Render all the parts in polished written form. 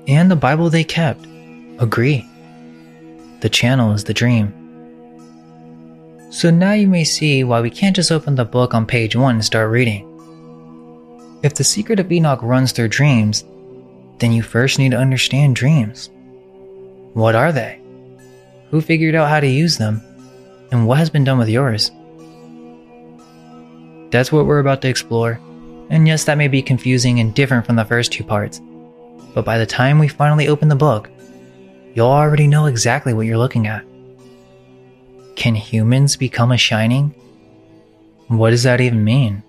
and the Bible they kept agree. The channel is the dream. So now you may see why we can't just open the book on page 1 and start reading. If the secret of Enoch runs through dreams, then you first need to understand dreams. What are they? Who figured out how to use them? And what has been done with yours? That's what we're about to explore. And yes, that may be confusing and different from the first 2 parts. But by the time we finally open the book, you'll already know exactly what you're looking at. Can humans become a shining? What does that even mean?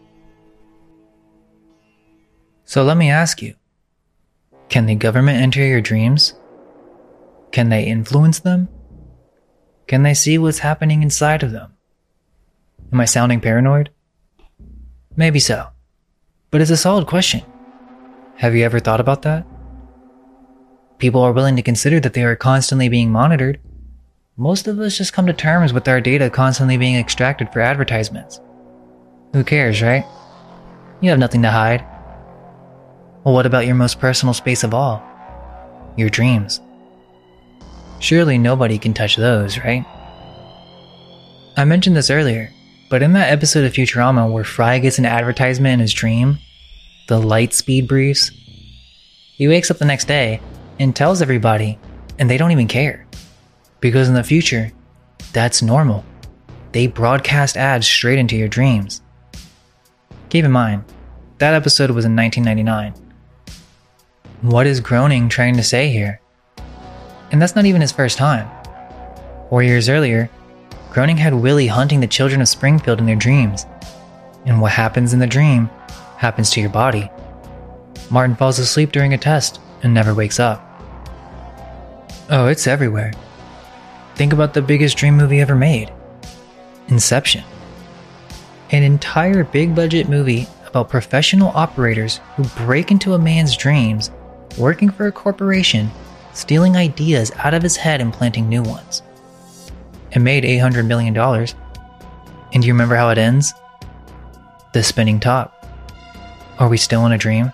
So let me ask you, can the government enter your dreams? Can they influence them? Can they see what's happening inside of them? Am I sounding paranoid? Maybe so, but it's a solid question. Have you ever thought about that? People are willing to consider that they are constantly being monitored. Most of us just come to terms with our data constantly being extracted for advertisements. Who cares, right? You have nothing to hide. Well, what about your most personal space of all? Your dreams. Surely nobody can touch those, right? I mentioned this earlier, but in that episode of Futurama where Fry gets an advertisement in his dream, the light speed briefs, he wakes up the next day and tells everybody, and they don't even care. Because in the future, that's normal. They broadcast ads straight into your dreams. Keep in mind, that episode was in 1999. What is Groening trying to say here? And that's not even his first time. 4 years earlier, Groening had Willie hunting the children of Springfield in their dreams. And what happens in the dream happens to your body. Martin falls asleep during a test and never wakes up. Oh, it's everywhere. Think about the biggest dream movie ever made. Inception. An entire big-budget movie about professional operators who break into a man's dreams, working for a corporation, stealing ideas out of his head and planting new ones. It made $800 million. And do you remember how it ends? The spinning top. Are we still in a dream?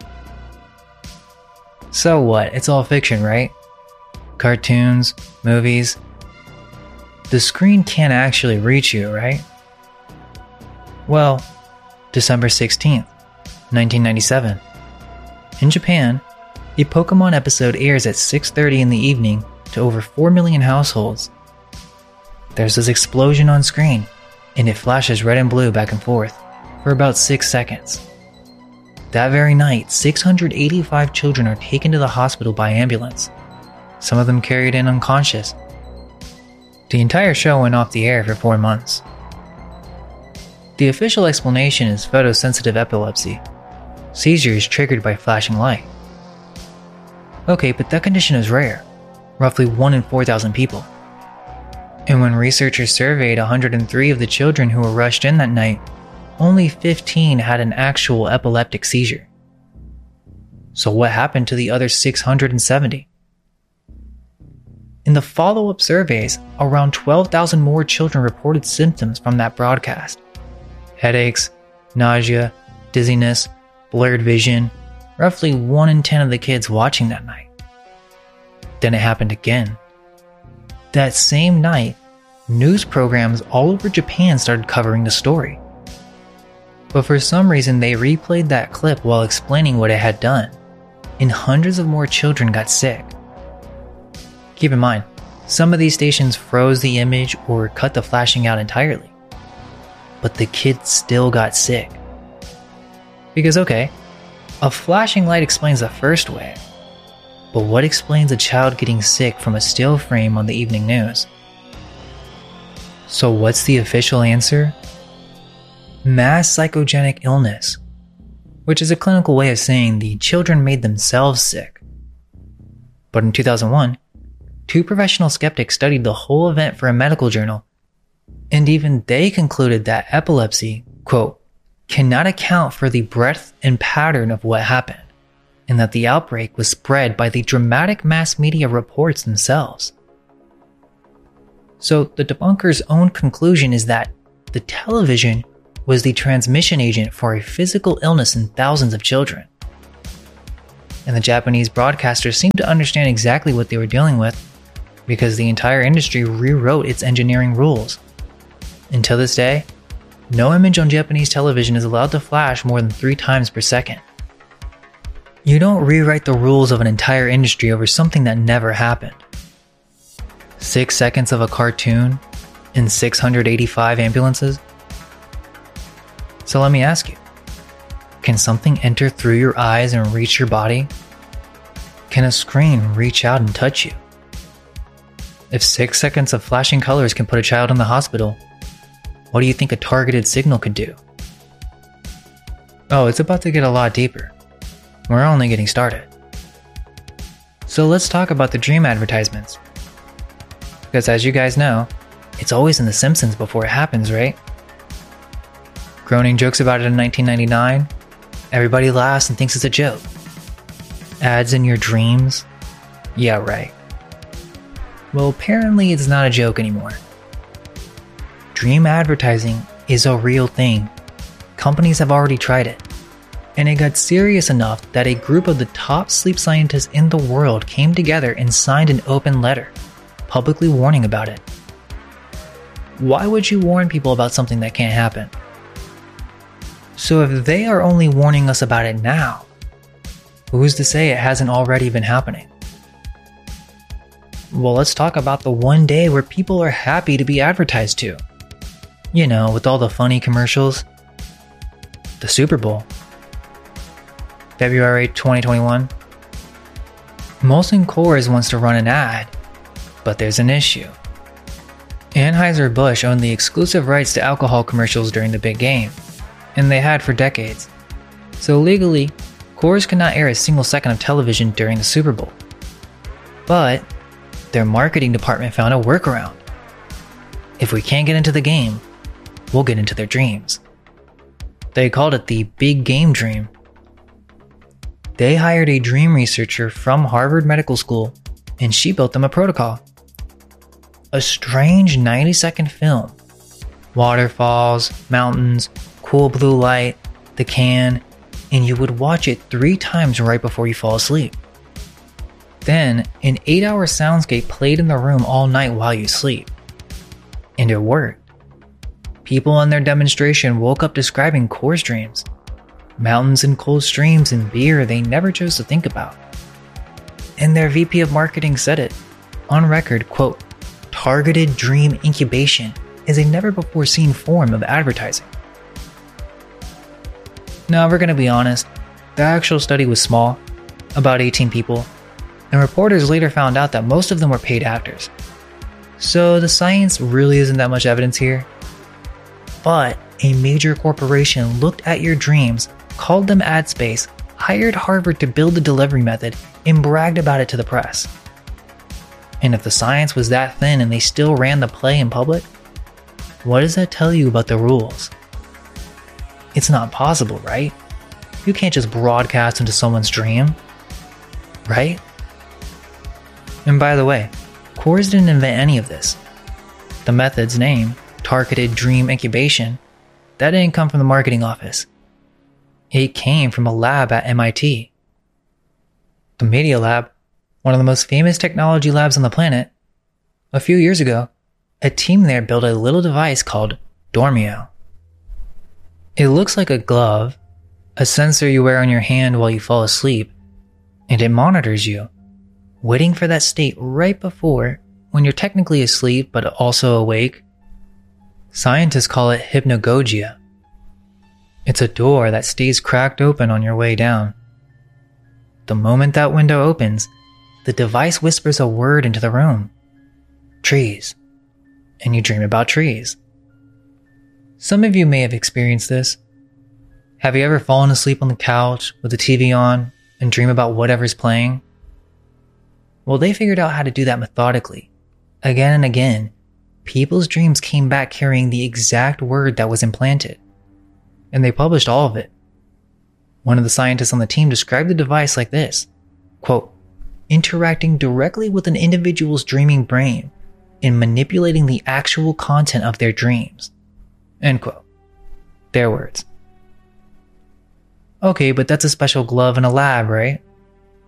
So what? It's all fiction, right? Cartoons, movies. The screen can't actually reach you, right? Well, December 16th, 1997. In Japan, a Pokemon episode airs at 6:30 in the evening to over 4 million households. There's this explosion on screen, and it flashes red and blue back and forth for about 6 seconds. That very night, 685 children are taken to the hospital by ambulance, some of them carried in unconscious. The entire show went off the air for 4 months. The official explanation is photosensitive epilepsy, seizures triggered by flashing light. Okay, but that condition is rare, roughly 1 in 4,000 people. And when researchers surveyed 103 of the children who were rushed in that night, only 15 had an actual epileptic seizure. So what happened to the other 670? In the follow-up surveys, around 12,000 more children reported symptoms from that broadcast. Headaches, nausea, dizziness, blurred vision, roughly 1 in 10 of the kids watching that night. Then it happened again. That same night, news programs all over Japan started covering the story. But for some reason they replayed that clip while explaining what it had done, and hundreds of more children got sick. Keep in mind, some of these stations froze the image or cut the flashing out entirely. But the kids still got sick. Because okay, a flashing light explains the first way, but what explains a child getting sick from a still frame on the evening news? So what's the official answer? Mass psychogenic illness, which is a clinical way of saying the children made themselves sick. But in 2001, 2 professional skeptics studied the whole event for a medical journal, and even they concluded that epilepsy, quote, cannot account for the breadth and pattern of what happened, and that the outbreak was spread by the dramatic mass media reports themselves. So the debunker's own conclusion is that the television was the transmission agent for a physical illness in thousands of children. and the Japanese broadcasters seemed to understand exactly what they were dealing with because the entire industry rewrote its engineering rules. Until this day, no image on Japanese television is allowed to flash more than 3 times per second. You don't rewrite the rules of an entire industry over something that never happened. 6 seconds of a cartoon in 685 ambulances? So let me ask you, can something enter through your eyes and reach your body? Can a screen reach out and touch you? If 6 seconds of flashing colors can put a child in the hospital, what do you think a targeted signal could do? Oh, it's about to get a lot deeper. We're only getting started. So let's talk about the dream advertisements. Because as you guys know, it's always in The Simpsons before it happens, right? Groening jokes about it in 1999. Everybody laughs and thinks it's a joke. Ads in your dreams? Yeah, right. Well, apparently it's not a joke anymore. Dream advertising is a real thing. Companies have already tried it. And it got serious enough that a group of the top sleep scientists in the world came together and signed an open letter, publicly warning about it. Why would you warn people about something that can't happen? So if they are only warning us about it now, who's to say it hasn't already been happening? Well, let's talk about the one day where people are happy to be advertised to. You know, with all the funny commercials. The Super Bowl. February 2021. Molson Coors wants to run an ad, but there's an issue. Anheuser-Busch owned the exclusive rights to alcohol commercials during the big game, and they had for decades. So legally, Coors could not air a single second of television during the Super Bowl. But their marketing department found a workaround. If we can't get into the game, we'll get into their dreams. They called it the Big Game Dream. They hired a dream researcher from Harvard Medical School, and she built them a protocol. A strange 90-second film. Waterfalls, mountains, cool blue light, the can, and you would watch it 3 times right before you fall asleep. Then, an 8-hour soundscape played in the room all night while you sleep. And it worked. People in their demonstration woke up describing Coors dreams. Mountains and cold streams and beer they never chose to think about. And their VP of marketing said it, on record, quote, "Targeted dream incubation is a never-before-seen form of advertising." Now, we're going to be honest, the actual study was small, about 18 people, and reporters later found out that most of them were paid actors. So the science really isn't that much evidence here. But a major corporation looked at your dreams, called them ad space, hired Harvard to build the delivery method, and bragged about it to the press. And if the science was that thin and they still ran the play in public, what does that tell you about the rules? It's not possible, right? You can't just broadcast into someone's dream, right? And by the way, Coors didn't invent any of this. The method's name, targeted dream incubation, that didn't come from the marketing office. It came from a lab at MIT. The Media Lab, one of the most famous technology labs on the planet, a few years ago, a team there built a little device called Dormio. It looks like a glove, a sensor you wear on your hand while you fall asleep, and it monitors you, waiting for that state right before, when you're technically asleep but also awake. Scientists call it hypnagogia. It's a door that stays cracked open on your way down. The moment that window opens, the device whispers a word into the room. Trees. And you dream about trees. Some of you may have experienced this. Have you ever fallen asleep on the couch with the TV on and dream about whatever's playing? Well, they figured out how to do that methodically. Again and again, people's dreams came back carrying the exact word that was implanted. And they published all of it. One of the scientists on the team described the device like this, quote, "interacting directly with an individual's dreaming brain and manipulating the actual content of their dreams." End quote. Their words. Okay, but that's a special glove in a lab, right?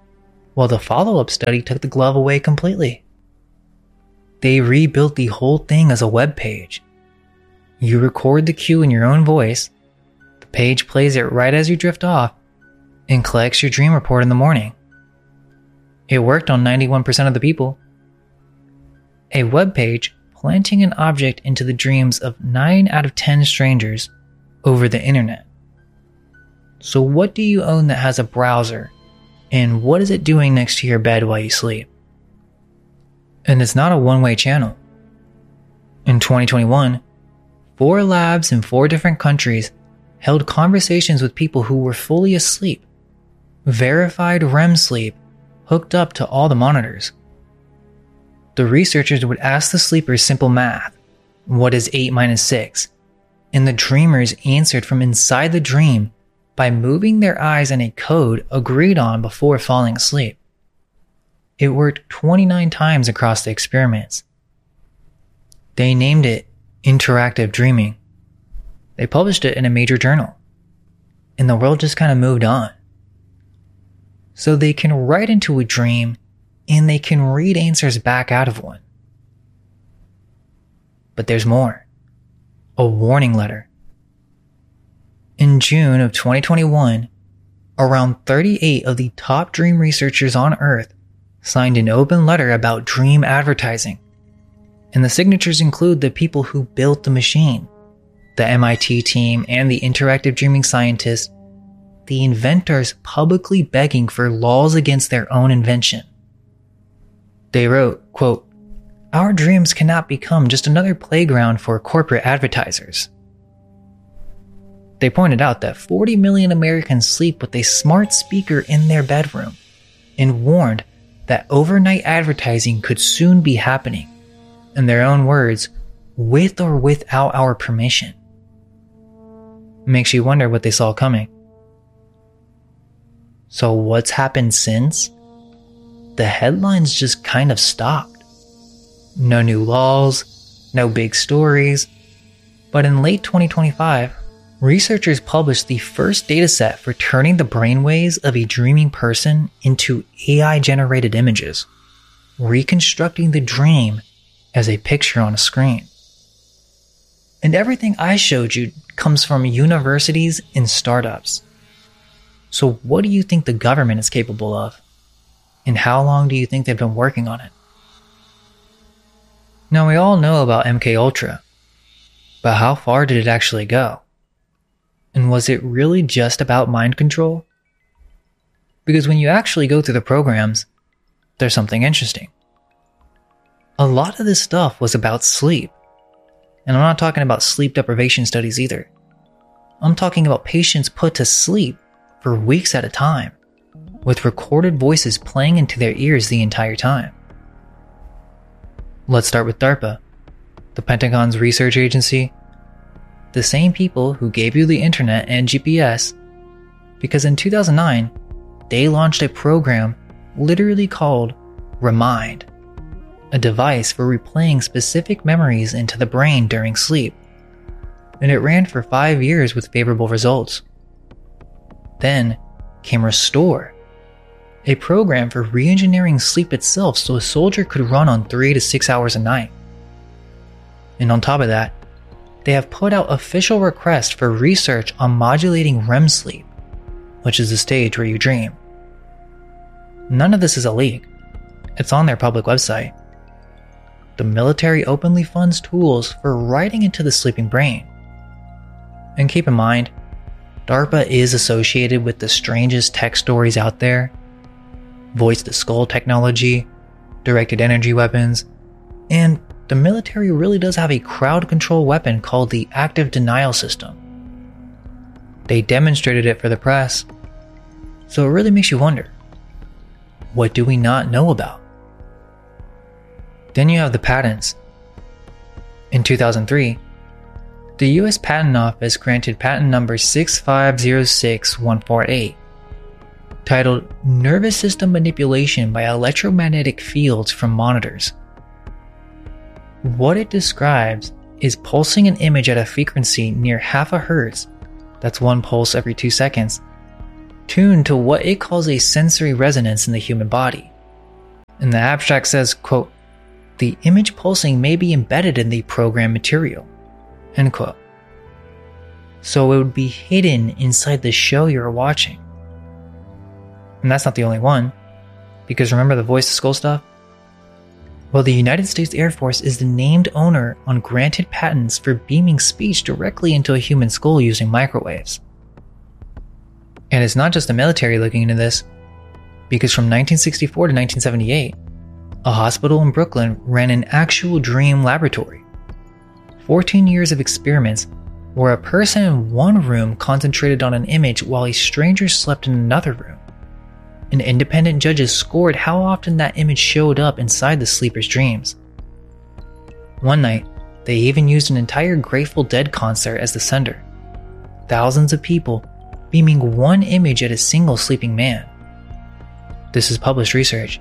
Well, the follow-up study took the glove away completely. They rebuilt the whole thing as a web page. You record the cue in your own voice, the page plays it right as you drift off, and collects your dream report in the morning. It worked on 91% of the people. A web page planting an object into the dreams of 9 out of 10 strangers over the internet. So what do you own that has a browser, and what is it doing next to your bed while you sleep? And it's not a one-way channel. In 2021, 4 labs in 4 different countries held conversations with people who were fully asleep, verified REM sleep, hooked up to all the monitors. The researchers would ask the sleepers simple math, what is 8 minus 6? And the dreamers answered from inside the dream by moving their eyes in a code agreed on before falling asleep. It worked 29 times across the experiments. They named it interactive dreaming. They published it in a major journal. And the world just kind of moved on. So they can write into a dream and they can read answers back out of one. But there's more. A warning letter. In June of 2021, around 38 of the top dream researchers on Earth signed an open letter about dream advertising. And the signatures include the people who built the machine, the MIT team and the interactive dreaming scientists, the inventors publicly begging for laws against their own invention. They wrote, quote, "Our dreams cannot become just another playground for corporate advertisers." They pointed out that 40 million Americans sleep with a smart speaker in their bedroom and warned that overnight advertising could soon be happening, in their own words, with or without our permission. Makes you wonder what they saw coming. So what's happened since? The headlines just kind of stopped. No new laws, no big stories. But in late 2025, researchers published the first dataset for turning the brainwaves of a dreaming person into AI-generated images, reconstructing the dream as a picture on a screen. And everything I showed you comes from universities and startups. So what do you think the government is capable of? And how long do you think they've been working on it? Now we all know about MKUltra, but how far did it actually go? And was it really just about mind control? Because when you actually go through the programs, there's something interesting. A lot of this stuff was about sleep. And I'm not talking about sleep deprivation studies either. I'm talking about patients put to sleep for weeks at a time, with recorded voices playing into their ears the entire time. Let's start with DARPA, the Pentagon's research agency. The same people who gave you the internet and GPS, because in 2009, they launched a program literally called Remind, a device for replaying specific memories into the brain during sleep, and it ran for 5 years with favorable results. Then came Restore, a program for re-engineering sleep itself so a soldier could run on 3 to 6 hours a night. And on top of that, they have put out official requests for research on modulating REM sleep, which is the stage where you dream. None of this is a leak. It's on their public website. The military openly funds tools for writing into the sleeping brain. And keep in mind, DARPA is associated with the strangest tech stories out there. Voice-to-skull technology, directed energy weapons, and the military really does have a crowd control weapon called the Active Denial System. They demonstrated it for the press, so it really makes you wonder, what do we not know about? Then you have the patents. In 2003, the US Patent Office granted patent number 6506148, titled Nervous System Manipulation by Electromagnetic Fields from Monitors. What it describes is pulsing an image at a frequency near 0.5 Hz, that's 1 pulse every 2 seconds, tuned to what it calls a sensory resonance in the human body. And the abstract says, quote, "The image pulsing may be embedded in the program material," end quote. So it would be hidden inside the show you're watching. And that's not the only one, because remember the voice to skull stuff? Well, the United States Air Force is the named owner on granted patents for beaming speech directly into a human skull using microwaves. And it's not just the military looking into this, because from 1964 to 1978, a hospital in Brooklyn ran an actual dream laboratory. 14 years of experiments where a person in one room concentrated on an image while a stranger slept in another room. And independent judges scored how often that image showed up inside the sleeper's dreams. One night, they even used an entire Grateful Dead concert as the sender. Thousands of people beaming one image at a single sleeping man. This is published research.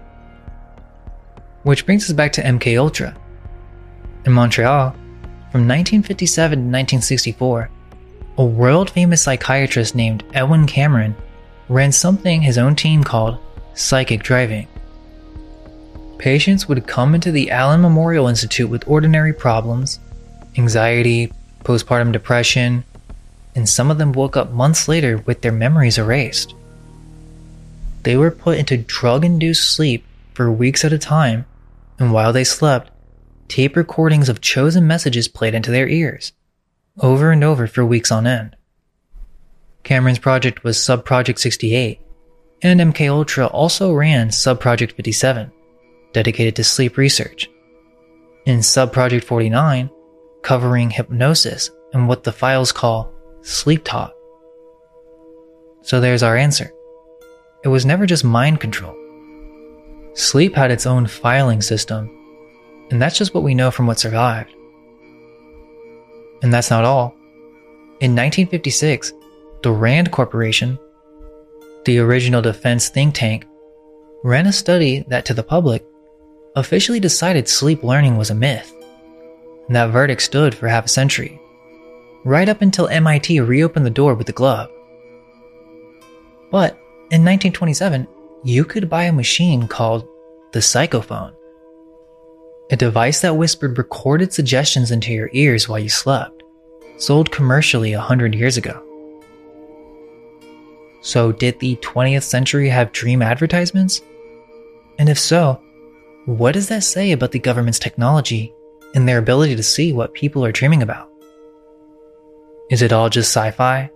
Which brings us back to MKUltra. In Montreal, from 1957 to 1964, a world-famous psychiatrist named Edwin Cameron ran something his own team called psychic driving. Patients would come into the Allen Memorial Institute with ordinary problems, anxiety, postpartum depression, and some of them woke up months later with their memories erased. They were put into drug-induced sleep for weeks at a time, and while they slept, tape recordings of chosen messages played into their ears, over and over for weeks on end. Cameron's project was Subproject 68, and MKUltra also ran Subproject 57, dedicated to sleep research, and Subproject 49, covering hypnosis and what the files call sleep talk. So there's our answer. It was never just mind control. Sleep had its own filing system, and that's just what we know from what survived. And that's not all. In 1956, the RAND Corporation, the original defense think tank, ran a study that to the public officially decided sleep learning was a myth. And that verdict stood for half a century, right up until MIT reopened the door with the glove. But in 1927, you could buy a machine called the Psychophone, a device that whispered recorded suggestions into your ears while you slept, sold commercially 100 years ago. So did the 20th century have dream advertisements? And if so, what does that say about the government's technology and their ability to see what people are dreaming about? Is it all just sci-fi?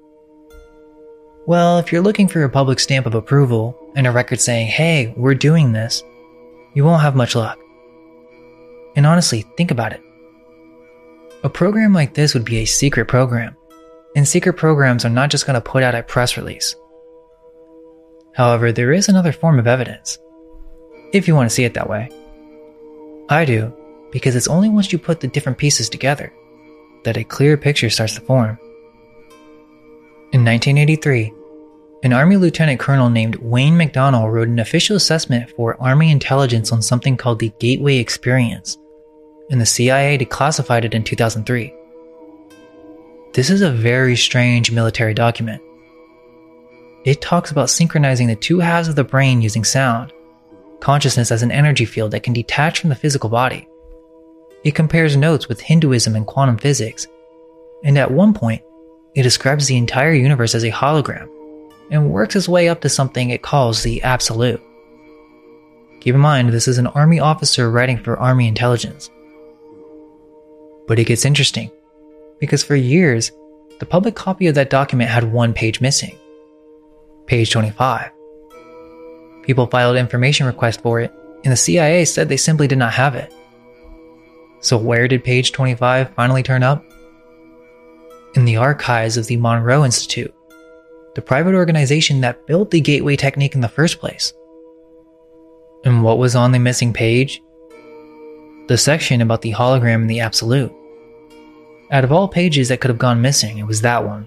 Well, if you're looking for a public stamp of approval and a record saying, "Hey, we're doing this," you won't have much luck. And honestly, think about it. A program like this would be a secret program, and secret programs are not just going to put out a press release. However, there is another form of evidence, if you want to see it that way. I do, because it's only once you put the different pieces together that a clear picture starts to form. In 1983, an Army lieutenant colonel named Wayne McDonnell wrote an official assessment for Army intelligence on something called the Gateway Experience, and the CIA declassified it in 2003. This is a very strange military document. It talks about synchronizing the two halves of the brain using sound, consciousness as an energy field that can detach from the physical body. It compares notes with Hinduism and quantum physics, and at one point, it describes the entire universe as a hologram, and works its way up to something it calls the Absolute. Keep in mind, this is an Army officer writing for Army intelligence. But it gets interesting, because for years, the public copy of that document had one page missing. Page 25. People filed information requests for it, and the CIA said they simply did not have it. So where did page 25 finally turn up? In the archives of the Monroe Institute, the private organization that built the gateway technique in the first place. And what was on the missing page? The section about the hologram and the Absolute. Out of all pages that could have gone missing, it was that one.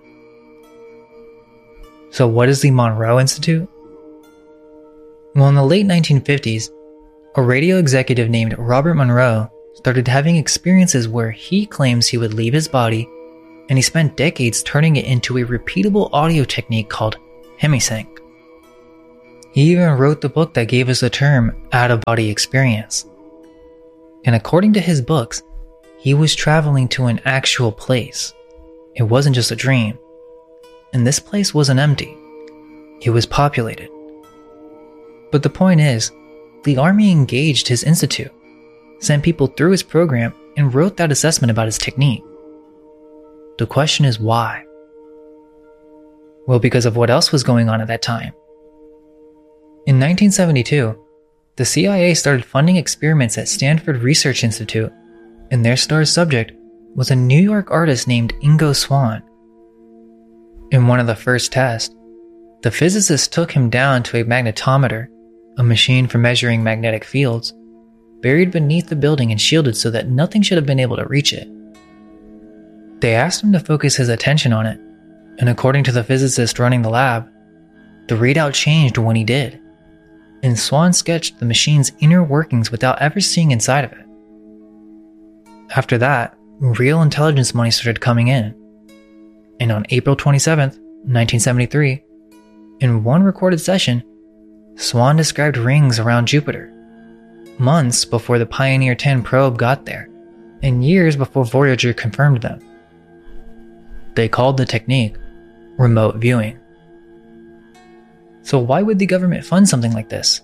So what is the Monroe Institute? Well, in the late 1950s, a radio executive named Robert Monroe started having experiences where he claims he would leave his body, and he spent decades turning it into a repeatable audio technique called Hemisync. He even wrote the book that gave us the term out-of-body experience. And according to his books, he was traveling to an actual place. It wasn't just a dream. And this place wasn't empty. It was populated. But the point is, the Army engaged his institute, sent people through his program, and wrote that assessment about his technique. The question is why? Well, because of what else was going on at that time. In 1972, the CIA started funding experiments at Stanford Research Institute, and their star subject was a New York artist named Ingo Swann. In one of the first tests, the physicists took him down to a magnetometer, a machine for measuring magnetic fields, buried beneath the building and shielded so that nothing should have been able to reach it. They asked him to focus his attention on it, and according to the physicist running the lab, the readout changed when he did, and Swann sketched the machine's inner workings without ever seeing inside of it. After that, real intelligence money started coming in, and on April 27, 1973, in one recorded session, Swann described rings around Jupiter, months before the Pioneer 10 probe got there, and years before Voyager confirmed them. They called the technique remote viewing. So why would the government fund something like this?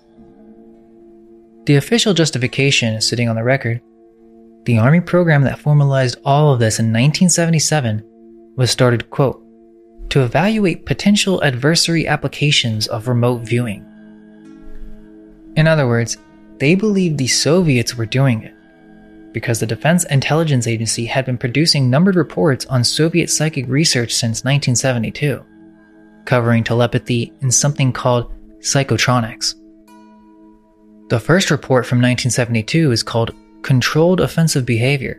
The official justification is sitting on the record. The Army program that formalized all of this in 1977 was started, quote, to evaluate potential adversary applications of remote viewing. In other words, they believed the Soviets were doing it because the Defense Intelligence Agency had been producing numbered reports on Soviet psychic research since 1972, covering telepathy and something called psychotronics. The first report from 1972 is called Controlled Offensive Behavior,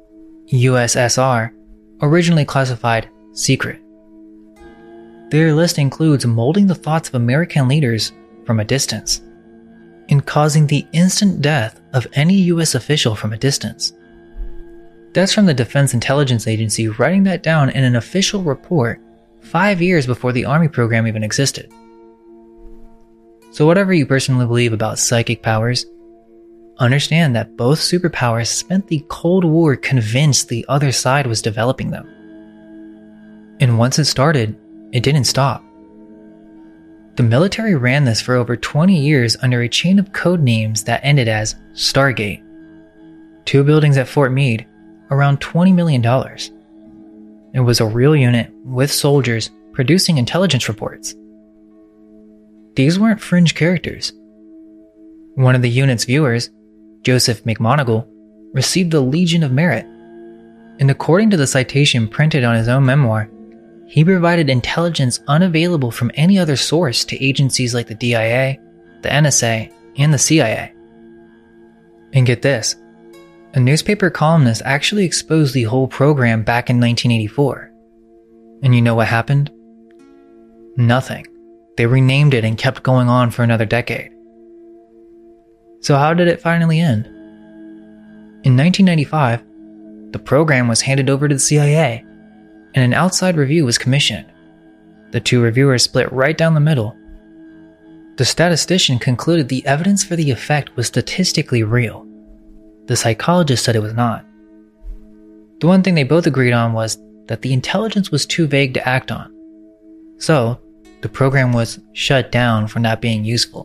USSR, originally classified secret. Their list includes molding the thoughts of American leaders from a distance and causing the instant death of any US official from a distance. That's from the Defense Intelligence Agency writing that down in an official report 5 years before the Army program even existed. So whatever you personally believe about psychic powers, understand that both superpowers spent the Cold War convinced the other side was developing them. And once it started, it didn't stop. The military ran this for over 20 years under a chain of code names that ended as Stargate. 2 buildings at Fort Meade, around $20 million. It was a real unit with soldiers producing intelligence reports. These weren't fringe characters. One of the unit's viewers, Joseph McMoneagle, received the Legion of Merit, and according to the citation printed on his own memoir, he provided intelligence unavailable from any other source to agencies like the DIA, the NSA, and the CIA. And get this, a newspaper columnist actually exposed the whole program back in 1984. And you know what happened? Nothing. They renamed it and kept going on for another decade. So how did it finally end? In 1995, the program was handed over to the CIA, and an outside review was commissioned. The 2 reviewers split right down the middle. The statistician concluded the evidence for the effect was statistically real. The psychologist said it was not. The one thing they both agreed on was that the intelligence was too vague to act on. So, the program was shut down for not being useful.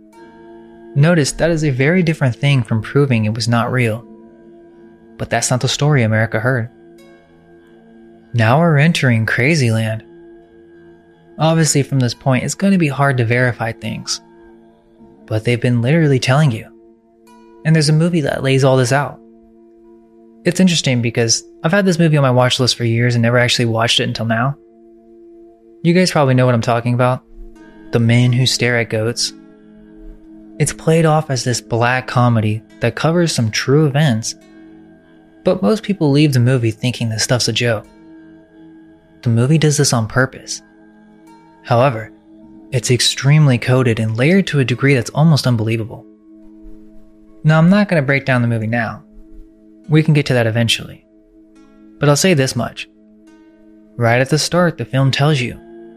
Notice that is a very different thing from proving it was not real. But that's not the story America heard. Now we're entering crazy land. Obviously from this point it's going to be hard to verify things. But they've been literally telling you. And there's a movie that lays all this out. It's interesting because I've had this movie on my watch list for years and never actually watched it until now. You guys probably know what I'm talking about. The Men Who Stare at Goats. It's played off as this black comedy that covers some true events. But most people leave the movie thinking this stuff's a joke. The movie does this on purpose. However, it's extremely coded and layered to a degree that's almost unbelievable. Now, I'm not going to break down the movie now. We can get to that eventually. But I'll say this much. Right at the start, the film tells you,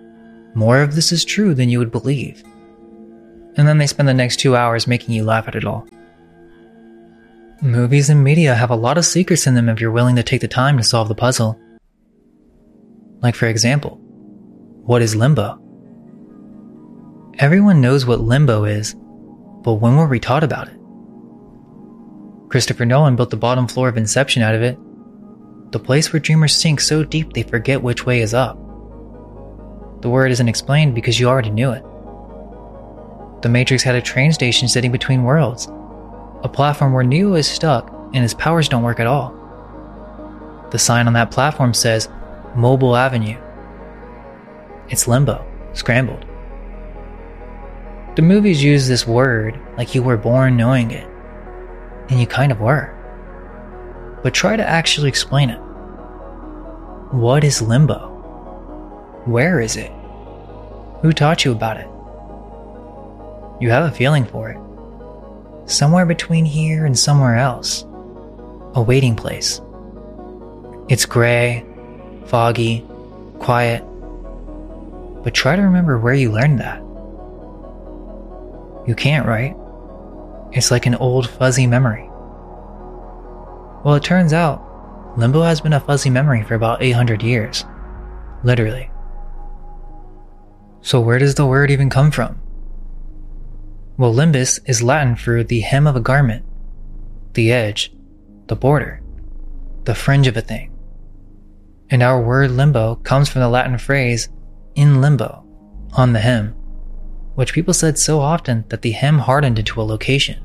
more of this is true than you would believe. And then they spend the next 2 hours making you laugh at it all. Movies and media have a lot of secrets in them if you're willing to take the time to solve the puzzle. Like, for example, what is limbo? Everyone knows what limbo is, but when were we taught about it? Christopher Nolan built the bottom floor of Inception out of it, the place where dreamers sink so deep they forget which way is up. The word isn't explained because you already knew it. The Matrix had a train station sitting between worlds, a platform where Neo is stuck and his powers don't work at all. The sign on that platform says, Mobile Avenue. It's limbo, scrambled. The movies use this word like you were born knowing it, and you kind of were. But try to actually explain it. What is limbo? Where is it? Who taught you about it? You have a feeling for it. Somewhere between here and somewhere else. A waiting place. It's gray, foggy, quiet. But try to remember where you learned that. You can't, right? It's like an old fuzzy memory. Well, it turns out, limbo has been a fuzzy memory for about 800 years. Literally. So where does the word even come from? Well, limbus is Latin for the hem of a garment, the edge, the border, the fringe of a thing. And our word limbo comes from the Latin phrase in limbo, on the hem, which people said so often that the hem hardened into a location.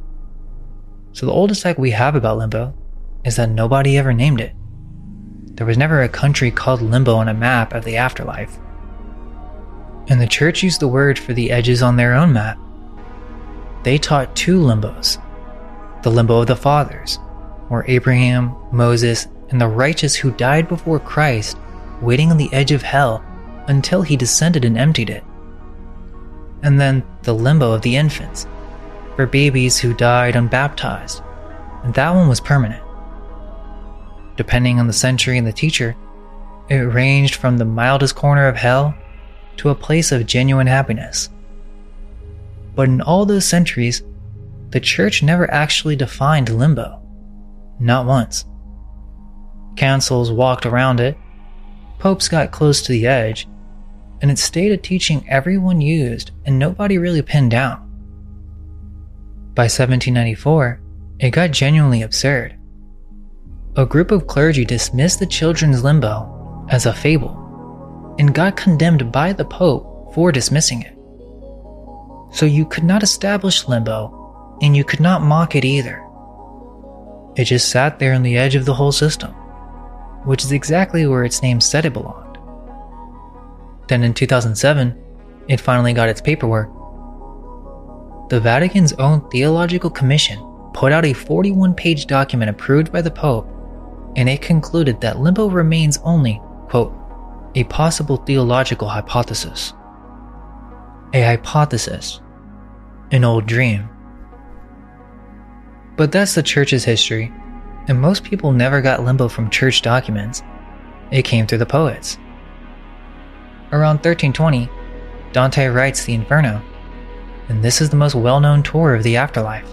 So the oldest fact we have about limbo is that nobody ever named it. There was never a country called Limbo on a map of the afterlife. And the church used the word for the edges on their own map. They taught two limbos. The limbo of the fathers, where Abraham, Moses, and the righteous who died before Christ waiting on the edge of hell until he descended and emptied it. And then the limbo of the infants, for babies who died unbaptized, and that one was permanent. Depending on the century and the teacher, it ranged from the mildest corner of hell to a place of genuine happiness. But in all those centuries, the church never actually defined limbo. Not once. Councils walked around it, popes got close to the edge, and it stayed a teaching everyone used and nobody really pinned down. By 1794, it got genuinely absurd. A group of clergy dismissed the children's limbo as a fable and got condemned by the Pope for dismissing it. So you could not establish limbo, and you could not mock it either. It just sat there on the edge of the whole system, which is exactly where its name said it belonged. Then in 2007, it finally got its paperwork. The Vatican's own Theological Commission put out a 41-page document approved by the Pope, and it concluded that limbo remains only, quote, a possible theological hypothesis. A hypothesis. An old dream. But that's the church's history, and most people never got limbo from church documents. It came through the poets. Around 1320, Dante writes the Inferno, and this is the most well-known tour of the afterlife.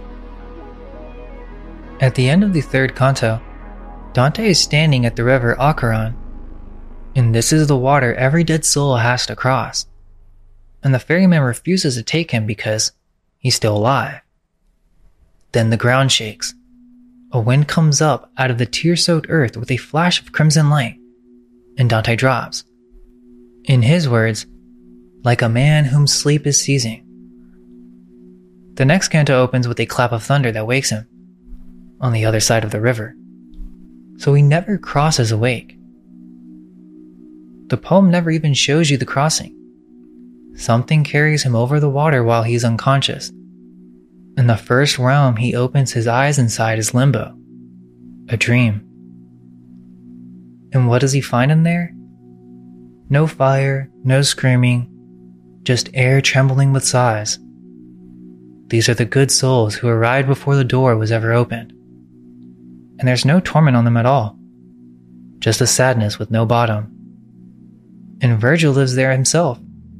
At the end of the third canto, Dante is standing at the river Acheron, and this is the water every dead soul has to cross, and the ferryman refuses to take him because he's still alive. Then the ground shakes. A wind comes up out of the tear-soaked earth with a flash of crimson light, and Dante drops. In his words, like a man whom sleep is seizing. The next canto opens with a clap of thunder that wakes him, on the other side of the river. So he never crosses awake. The poem never even shows you the crossing. Something carries him over the water while he's unconscious. And the first realm he opens his eyes inside is limbo, a dream. And what does he find in there? No fire, no screaming, just air trembling with sighs. These are the good souls who arrived before the door was ever opened. And there's no torment on them at all, just a sadness with no bottom. And Virgil lives there himself,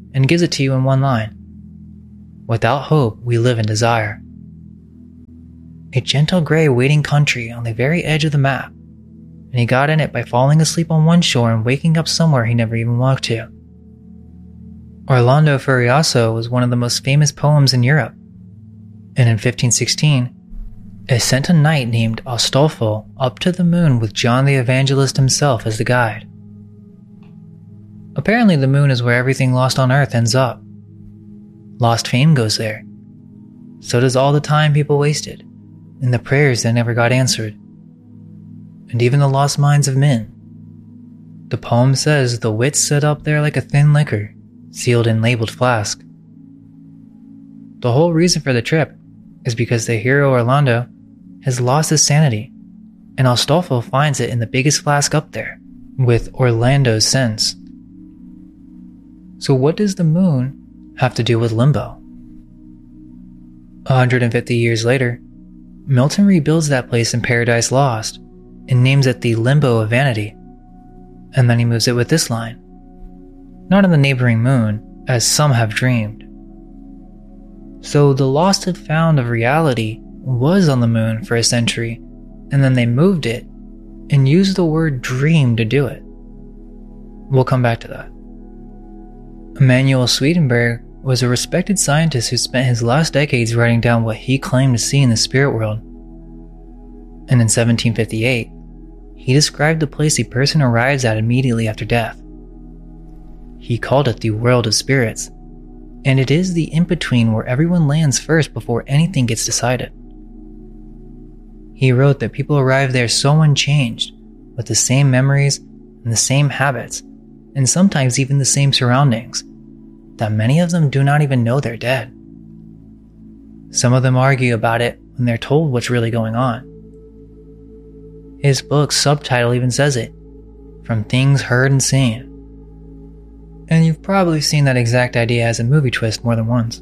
and gives it to you in one line. Without hope, we live in desire. A gentle gray waiting country on the very edge of the map, and he got in it by falling asleep on one shore and waking up somewhere he never even walked to. Orlando Furioso was one of the most famous poems in Europe, and in 1516, it sent a knight named Astolfo up to the moon with John the Evangelist himself as the guide. Apparently the moon is where everything lost on Earth ends up. Lost fame goes there. So does all the time people wasted, and the prayers that never got answered, and even the lost minds of men. The poem says the wits sit up there like a thin liquor, sealed in labeled flask. The whole reason for the trip is because the hero Orlando has lost his sanity, and Astolfo finds it in the biggest flask up there, with Orlando's sense. So what does the moon have to do with limbo? 150 years later, Milton rebuilds that place in Paradise Lost and names it the Limbo of Vanity, and then he moves it with this line: not on the neighboring moon, as some have dreamed. So the lost and found of reality was on the moon for a century, and then they moved it and used the word dream to do it. We'll come back to that. Emanuel Swedenborg was a respected scientist who spent his last decades writing down what he claimed to see in the spirit world. And in 1758, he described the place a person arrives at immediately after death. He called it the world of spirits, and it is the in-between where everyone lands first before anything gets decided. He wrote that people arrive there so unchanged, with the same memories and the same habits, and sometimes even the same surroundings, that many of them do not even know they're dead. Some of them argue about it when they're told what's really going on. His book's subtitle even says it, From Things Heard and Seen. And you've probably seen that exact idea as a movie twist more than once.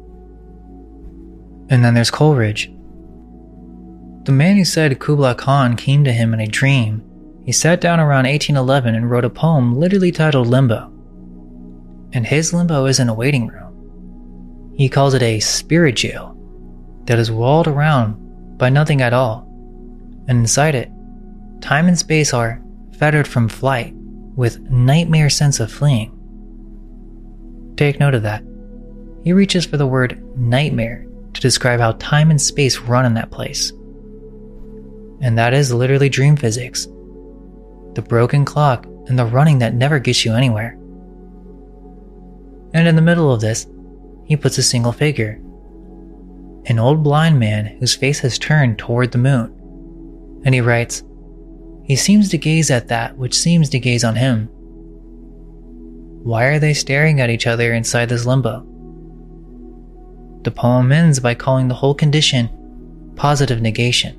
And then there's Coleridge. The man who said Kublai Khan came to him in a dream, he sat down around 1811 and wrote a poem literally titled Limbo. And his limbo isn't a waiting room. He calls it a spirit jail that is walled around by nothing at all. And inside it, time and space are fettered from flight with nightmare sense of fleeing. Take note of that. He reaches for the word nightmare to describe how time and space run in that place. And that is literally dream physics. The broken clock and the running that never gets you anywhere. And in the middle of this, he puts a single figure. An old blind man whose face has turned toward the moon. And he writes, he seems to gaze at that which seems to gaze on him. Why are they staring at each other inside this limbo? The poem ends by calling the whole condition positive negation.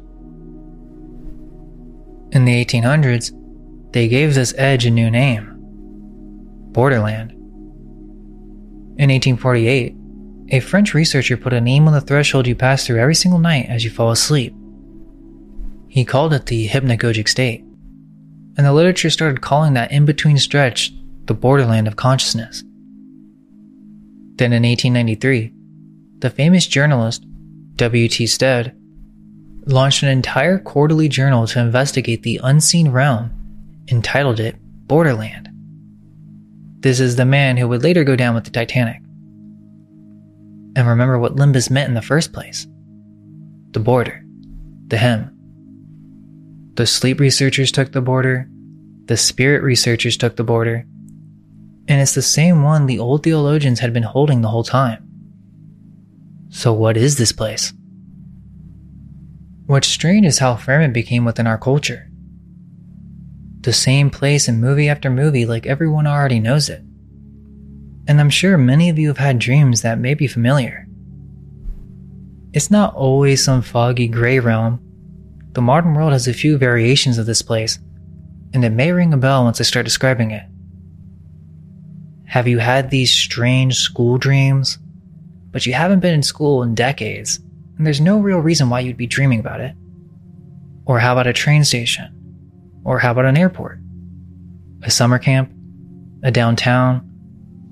In the 1800s, they gave this edge a new name, Borderland. In 1848, a French researcher put a name on the threshold you pass through every single night as you fall asleep. He called it the hypnagogic state, and the literature started calling that in-between stretch the borderland of consciousness. Then in 1893, the famous journalist W.T. Stead launched an entire quarterly journal to investigate the unseen realm, entitled it Borderland. This is the man who would later go down with the Titanic. And remember what Limbus meant in the first place. The border. The hem. The sleep researchers took the border. The spirit researchers took the border. And it's the same one the old theologians had been holding the whole time. So what is this place? What's strange is how firm it became within our culture. The same place in movie after movie, like everyone already knows it. And I'm sure many of you have had dreams that may be familiar. It's not always some foggy gray realm. The modern world has a few variations of this place, and it may ring a bell once I start describing it. Have you had these strange school dreams, but you haven't been in school in decades, and there's no real reason why you'd be dreaming about it? Or how about a train station? Or how about an airport? A summer camp? A downtown?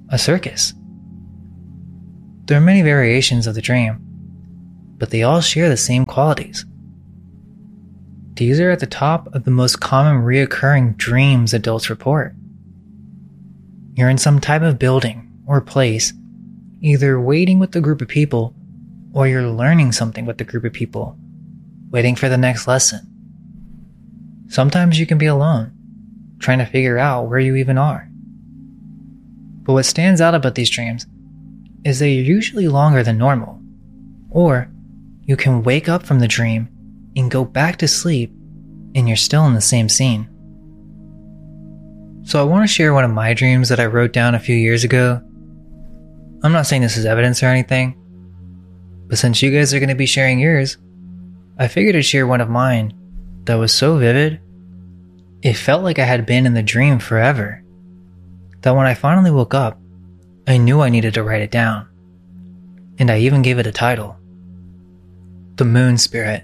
a circus. There are many variations of the dream, but they all share the same qualities. These are at the top of the most common reoccurring dreams adults report. You're in some type of building or place, either waiting with a group of people or you're learning something with a group of people, waiting for the next lesson. Sometimes you can be alone, trying to figure out where you even are. But what stands out about these dreams is they're usually longer than normal, or you can wake up from the dream and go back to sleep and you're still in the same scene. So I want to share one of my dreams that I wrote down a few years ago. I'm not saying this is evidence or anything, but since you guys are going to be sharing yours, I figured I'd share one of mine that was so vivid, it felt like I had been in the dream forever, that when I finally woke up, I knew I needed to write it down. And I even gave it a title. The Moon Spirit.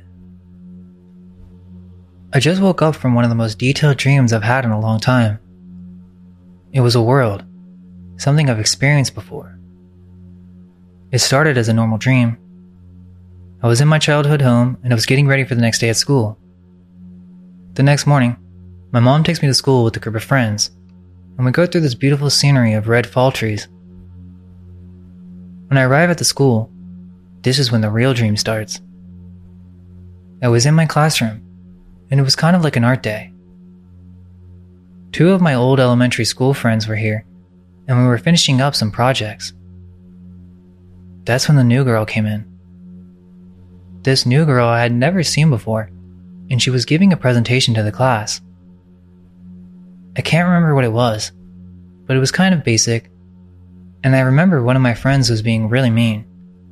I just woke up from one of the most detailed dreams I've had in a long time. It was a world, something I've experienced before. It started as a normal dream. I was in my childhood home and I was getting ready for the next day at school. The next morning, my mom takes me to school with a group of friends, and we go through this beautiful scenery of red fall trees. When I arrive at the school, this is when the real dream starts. I was in my classroom, and it was kind of like an art day. 2 of my old elementary school friends were here, and we were finishing up some projects. That's when the new girl came in. This new girl I had never seen before, and she was giving a presentation to the class. I can't remember what it was, but it was kind of basic, and I remember one of my friends was being really mean.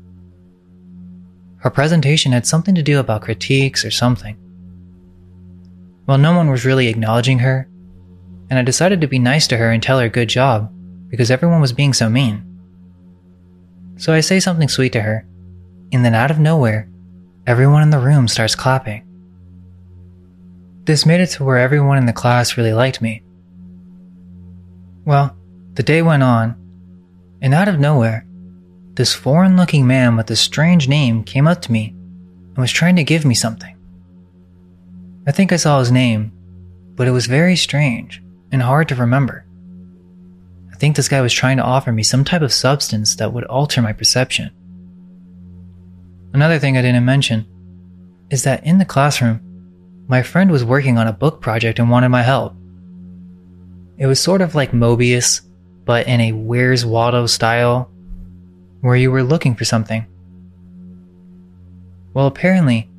Her presentation had something to do about critiques or something. Well, no one was really acknowledging her, and I decided to be nice to her and tell her good job because everyone was being so mean. So I say something sweet to her, and then out of nowhere, everyone in the room starts clapping. This made it to where everyone in the class really liked me. Well, the day went on, and out of nowhere, this foreign-looking man with a strange name came up to me and was trying to give me something. I think I saw his name, but it was very strange and hard to remember. I think this guy was trying to offer me some type of substance that would alter my perception. Another thing I didn't mention is that in the classroom, my friend was working on a book project and wanted my help. It was sort of like Mobius, but in a Where's Waldo style, where you were looking for something. Well, apparently,